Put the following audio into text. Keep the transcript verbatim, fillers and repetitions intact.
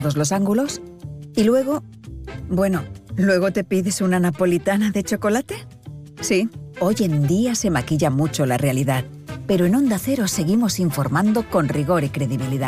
todos los ángulos. Y luego, bueno, luego te pides una napolitana de chocolate. Sí, hoy en día se maquilla mucho la realidad, pero en Onda Cero seguimos informando con rigor y credibilidad.